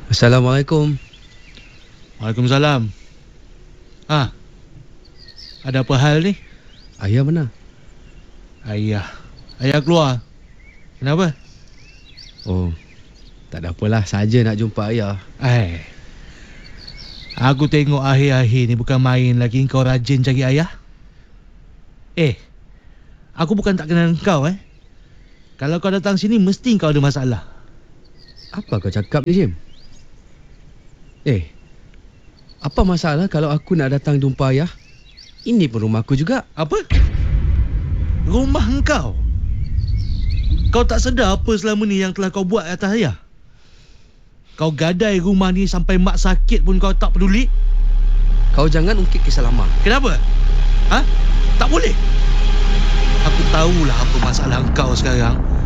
Assalamualaikum. Waalaikumsalam. Ada apa hal ni? Ayah mana? Ayah keluar. Kenapa? Oh, tak ada apalah. Saja nak jumpa ayah. Aku tengok akhir-akhir ni bukan main lagi kau rajin cari ayah. Aku bukan tak kenal kau. Kalau kau datang sini mesti kau ada masalah. Apa kau cakap ni, Jim? Apa masalah kalau aku nak datang jumpa ayah? Ini pun rumah aku juga. Apa? Rumah engkau? Kau tak sedar apa selama ni yang telah kau buat atas ayah? Kau gadai rumah ni sampai mak sakit pun kau tak peduli? Kau jangan ungkit kisah lama. Kenapa? Tak boleh. Aku tahulah apa masalah engkau sekarang.